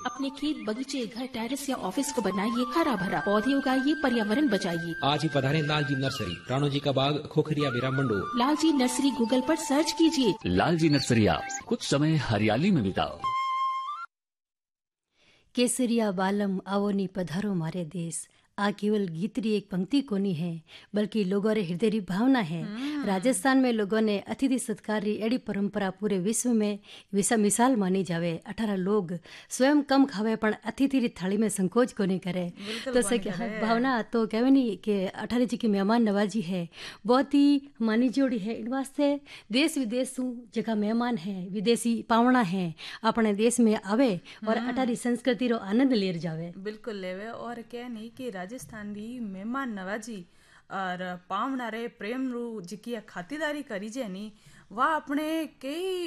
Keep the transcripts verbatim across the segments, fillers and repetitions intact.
अपने खेत बगीचे घर टेरेस या ऑफिस को बनाइए हरा भरा, पौधे उगाइए, पर्यावरण बचाइए। आज ही पधारे लालजी नर्सरी, राणो जी का बाग, खोखरिया विराम मंडोर। लालजी नर्सरी गूगल पर सर्च कीजिए। लालजी नर्सरी, आप कुछ समय हरियाली में बिताओ। केसरिया बालम आवोनी पधारो मारे देश, आ केवल गीतरी एक पंक्ति कोनी है बल्कि लोगों रे हृदय री भावना है। राजस्थान में लोगों ने अतिथि सत्कार री एड़ी परंपरा पूरे विश्व में विसा मिसाल मानी जावे। अठारह लोग स्वयं कम खावे पण अतिथि री थाली में संकोच कोनी करे। तो से भावना तो कहवे नहीं कि अठारह जी की मेहमान नवाजी है बहुत ही मानी जोड़ी है। इन वास्ते देश विदेश जगह मेहमान है, विदेशी पावना है अपने देश में आवे और अठारी संस्कृति रो आनंद लेर जावे। बिल्कुल लेवे। और क्या नहीं कि राजस्थान री मेहमान नवाजी और पावना रे प्रेम रू जिकी खातिरदारी करी जे नी वह अपने कई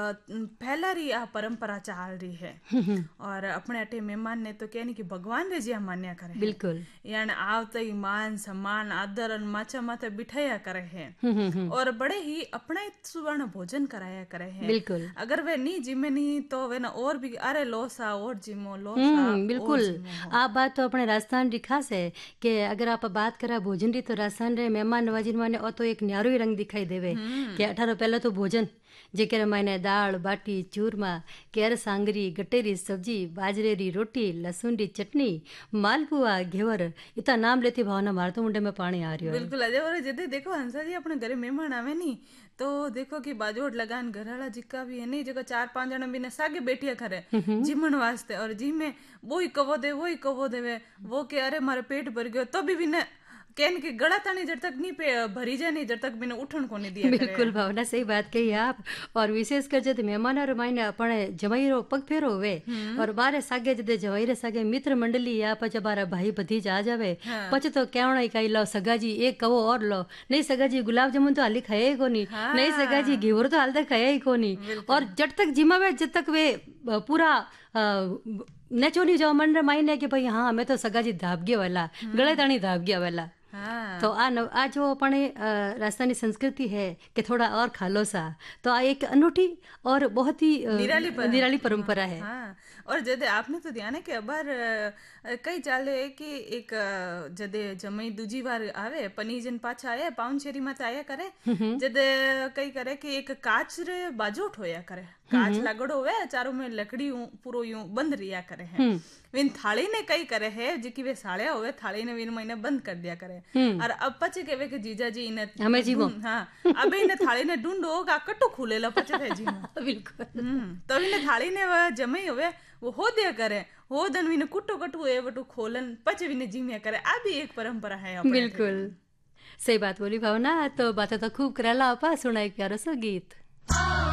पहला री आ परंपरा चाल रही है। और अपने अटे मेहमान ने तो कहनी कि भगवान रे जिया मान्या करे। बिल्कुल यानी आवते ही मान सम्मान आदर और माचा माथे बिठाया करे है और बड़े ही अपना सुवर्ण भोजन कराया करे है। बिल्कुल अगर वे नहीं जिमे नहीं तो वे ना और भी अरे लोसा और जिमो लोसा। बिल्कुल आप बात तो अपने राजस्थान री खास है कि अगर आप बात करा भोजन री तो राजस्थान रे मेहमान नवाजी माने और तो एक न्यारो ही रंग दिखाई देवे कि अठारह पहले तो भोजन जेकर मायने दाल बाटी चूरमा केर सांगरी गटेरी सब्जी बाजरे री रोटी लहसुन री चटनी मालपुआ घेवर इतना नाम लेती भावना मार तो मुंडे में पानी आ रही है। बिल्कुल अजय और जदे देखो हंसा जी अपने घरे मेहमान आवे नहीं तो देखो कि बाजोट लगान घराला जिक्का भी है नहीं जगह चार पांच जन भी ने सागे बैठिया करे जिमन वास्ते और जी में वो ही कवो दे वो ही कवो देवे वो के अरे मारे पेट भर गयो तो भी भी ने कहन के गड़ा तानी जब तक नहीं पे भरी जाए नहीं जब तक बिना उठन को नहीं दिया। बिल्कुल भावना सही बात कही आप। और विशेष कर जब मेहमान और मायने अपने जवाई रो पग फेरो हुए और बारे सागे जदे जवाई रे सागे मित्र मंडली या पच बारा भाई भतीज आ जावे पच तो कहना ही कही लो सगाजी एक कवो और लो नहीं सगाजी गुलाब जामुन तो हाली खाए ही कोनी नहीं सगाजी घेवर तो हाल तक खाया ही कोनी और जब तक जिमावे जब तक वे पूरा नेचोनी जाओ मन रे मायने कि भाई हाँ मैं तो सगाजी धापगे वाला गले तानी धापगे वाला। हाँ। तो आ न, आ जो अपने राजस्थानी संस्कृति है कि थोड़ा और खा लो सा तो आ एक अनूठी और बहुत ही निराली पर, निराली परंपरा हाँ, है। हाँ। और जदे आपने तो ध्यान है कि अबार कई चाले है कि एक जदे जमई दूजी बार आवे पनीजन पाछा आया पाउनशेरी मत आया करे जदे कई करे कि एक काच रे बाजोट होया करे काच लागड़ो हुए चारों में लकड़ी पूरो यूं बंद रिया करे है विन थाली ने कई करे है जिकी वे साड़िया हुए थाली ने विन महीने बंद कर दिया करे और अब पचे के वे के जीजा जी इने हमें जीवो हाँ अब इने थाली ने ढूंढो का कट्टू खुले लो पचे थे जी बिल्कुल तो इने थाली ने वह जमई हुए वो हो दिया करे हो दन विने कुट्टो कट्टू ए वटू खोलन पचे विने जीमिया करे आ भी एक परंपरा है। बिल्कुल सही बात बोली भावना। तो बातें तो खूब कराला आपा सुना एक प्यारा सा गीत।